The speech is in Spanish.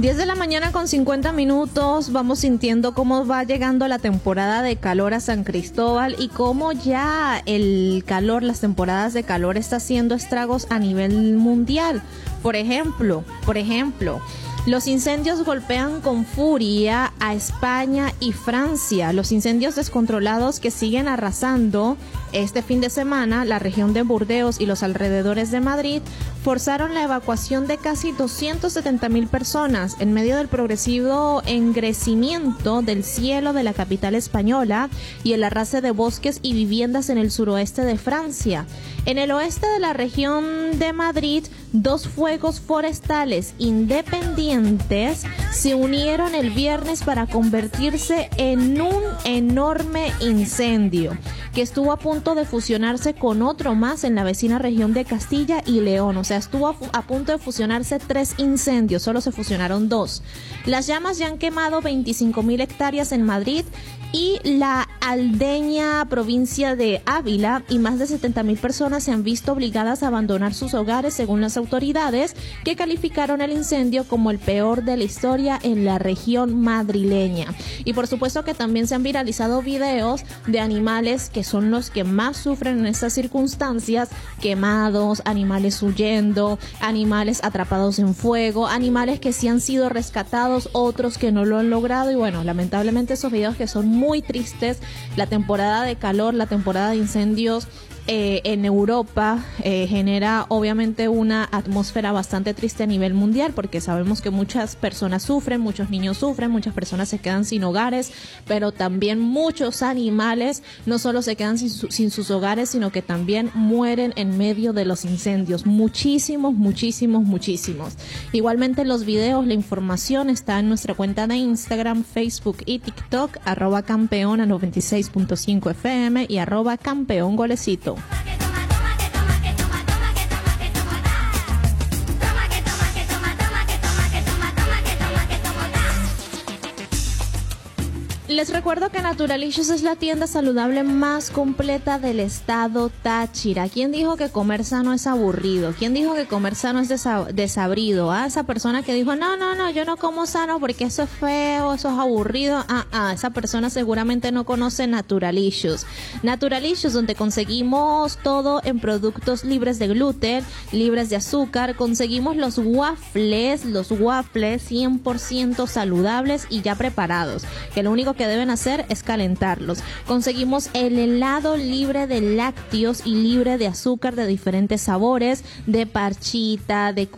10 de la mañana con 50 minutos, vamos sintiendo cómo va llegando la temporada de calor a San Cristóbal y cómo ya el calor, las temporadas de calor está haciendo estragos a nivel mundial. Por ejemplo, los incendios golpean con furia a España y Francia. Los incendios descontrolados que siguen arrasando este fin de semana la región de Burdeos y los alrededores de Madrid forzaron la evacuación de casi 270,000 personas en medio del progresivo engrecimiento del cielo de la capital española y el arrase de bosques y viviendas en el suroeste de Francia. En el oeste de la región de Madrid, 2 fuegos forestales independientes se unieron el viernes para convertirse en un enorme incendio que estuvo a punto de fusionarse con otro más en la vecina región de Castilla y León. O sea, estuvo a punto de fusionarse 3 incendios, solo se fusionaron 2. Las llamas ya han quemado 25,000 hectáreas en Madrid y la aldeña provincia de Ávila, y más de 70,000 personas se han visto obligadas a abandonar sus hogares según las autoridades, que calificaron el incendio como el peor de la historia en la región madrileña. Y por supuesto que también se han viralizado videos de animales que son los que más sufren en estas circunstancias, quemados, animales huyendo, animales atrapados en fuego, animales que sí han sido rescatados, otros que no lo han logrado. Y bueno, lamentablemente esos videos que son muy tristes. La temporada de calor, la temporada de incendios en Europa genera obviamente una atmósfera bastante triste a nivel mundial, porque sabemos que muchas personas sufren, muchos niños sufren, muchas personas se quedan sin hogares, pero también muchos animales no solo se quedan sin sus hogares, sino que también mueren en medio de los incendios. Muchísimos. Igualmente los videos, la información está en nuestra cuenta de Instagram, Facebook y TikTok, @campeona 96.5 FM y @campeongolecito. Les recuerdo que Naturalicious es la tienda saludable más completa del estado Táchira. ¿Quién dijo que comer sano es aburrido? ¿Quién dijo que comer sano es desabrido? Esa persona que dijo, no, yo no como sano porque eso es feo, eso es aburrido. Esa persona seguramente no conoce Naturalicious. Naturalicious, donde conseguimos todo en productos libres de gluten, libres de azúcar. Conseguimos los waffles 100% saludables y ya preparados, que lo único que deben hacer es calentarlos. Conseguimos el helado libre de lácteos y libre de azúcar de diferentes sabores, de parchita, de